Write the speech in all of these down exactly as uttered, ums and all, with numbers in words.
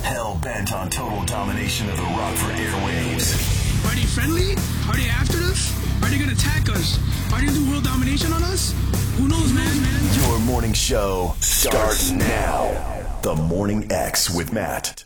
hell-bent on total domination of the Rockford airwaves. Are they friendly? Are they after us? Are they going to attack us? Are they going to do world domination on us? Who knows, man, man? Your morning show starts now. The Morning X with Matt.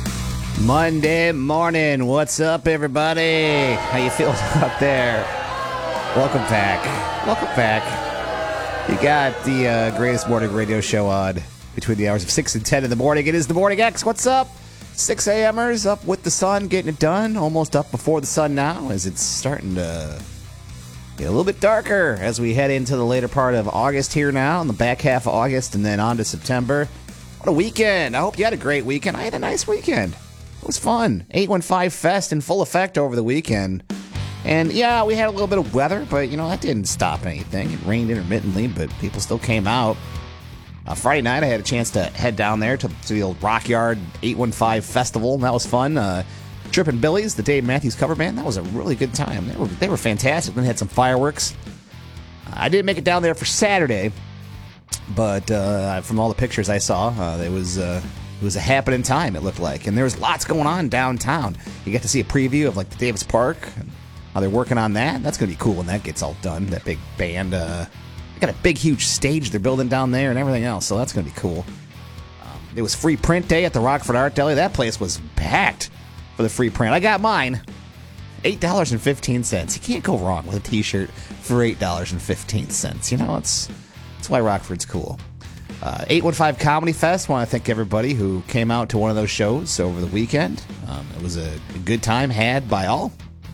Monday morning. What's up, everybody? How you feeling out there? Welcome back. Welcome back. You got the uh, greatest morning radio show on between the hours of six and ten in the morning. It is the Morning X. What's up? six a.m.ers up with the sun, getting it done. Almost up before the sun now as it's starting to get a little bit darker as we head into the later part of August here now, in the back half of August and then on to September. What a weekend. I hope you had a great weekend. I had a nice weekend. It was fun. eight one five Fest in full effect over the weekend. And yeah, we had a little bit of weather, but you know, that didn't stop anything. It rained intermittently, but people still came out. Uh, Friday night, I had a chance to head down there to, to the old Rock Yard eight one five Festival, and that was fun. Uh, Trippin' Billies, the Dave Matthews cover band, that was a really good time. They were they were fantastic. Then had some fireworks. Uh, I didn't make it down there for Saturday, but uh, from all the pictures I saw, uh, it was uh, it was a happening time. It looked like, and there was lots going on downtown. You get to see a preview of like the Davis Park and how they're working on that. That's gonna be cool when that gets all done. That big band. Uh, They got a big, huge stage they're building down there and everything else, so that's going to be cool. Um, it was free print day at the Rockford Art Deli. That place was packed for the free print. I got mine. eight dollars and fifteen cents. You can't go wrong with a T-shirt for eight dollars and fifteen cents. You know, it's, that's why Rockford's cool. Uh, eight one five Comedy Fest. Want to thank everybody who came out to one of those shows over the weekend. Um, it was a, a good time had by all.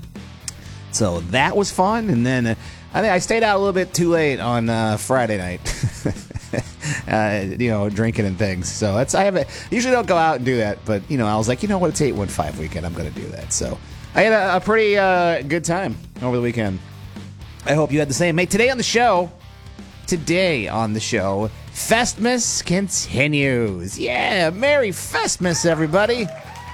So that was fun, and then uh, I think I stayed out a little bit too late on uh, Friday night, uh, you know, drinking and things. So that's I have a, usually don't go out and do that, but you know, I was like, you know what, it's eight one five weekend, I'm going to do that. So I had a, a pretty uh, good time over the weekend. I hope you had the same. Mate, today on the show, today on the show, Festmas continues. Yeah, Merry Festmas, everybody.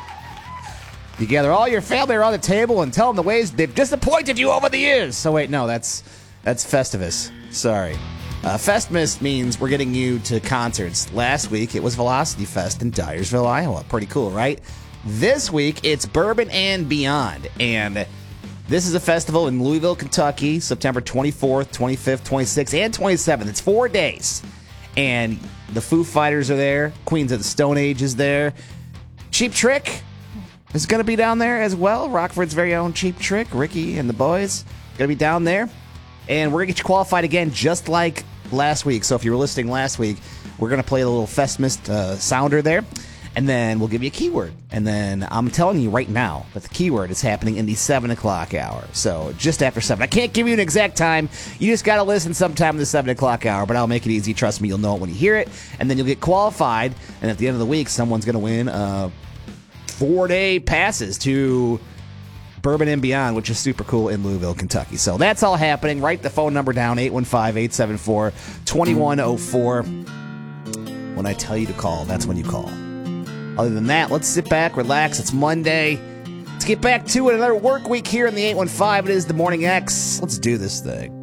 You gather all your family around the table and tell them the ways they've disappointed you over the years. So wait, no, that's that's Festivus. Sorry. Uh, Festmas means we're getting you to concerts. Last week, it was Velocity Fest in Dyersville, Iowa. Pretty cool, right? This week, it's Bourbon and Beyond. And this is a festival in Louisville, Kentucky, September twenty-fourth, twenty-fifth, twenty-sixth, and twenty-seventh. It's four days. And the Foo Fighters are there. Queens of the Stone Age is there. Cheap Trick is going to be down there as well. Rockford's very own Cheap Trick, Ricky and the boys, going to be down there. And we're going to get you qualified again just like last week. So if you were listening last week, we're going to play a little Festmas uh, sounder there. And then we'll give you a keyword. And then I'm telling you right now that the keyword is happening in the seven o'clock hour. So just after seven. I can't give you an exact time. You just got to listen sometime in the seven o'clock hour. But I'll make it easy. Trust me, you'll know it when you hear it. And then you'll get qualified. And at the end of the week, someone's going to win uh four-day passes to Bourbon and Beyond, which is super cool in Louisville, Kentucky. So that's all happening. Write the phone number down, eight one five, eight seven four, two one zero four. When I tell you to call, that's when you call. Other than that, let's sit back, relax. It's Monday. Let's get back to it. Another work week here in the eight one five. It is the Morning X. Let's do this thing.